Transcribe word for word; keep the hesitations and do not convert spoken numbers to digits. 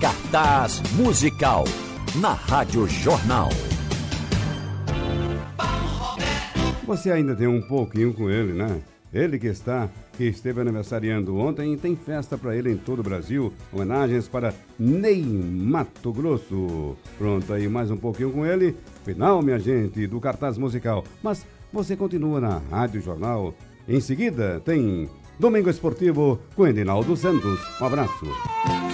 Cartaz Musical, na Rádio Jornal. Você ainda tem um pouquinho com ele, né? Ele que está, que esteve aniversariando ontem e tem festa para ele em todo o Brasil. Homenagens para Ney Mato Grosso. Pronto, aí mais um pouquinho com ele. Final, minha gente, do Cartaz Musical. Mas você continua na Rádio Jornal. Em seguida tem Domingo Esportivo com Edinaldo Santos. Um abraço.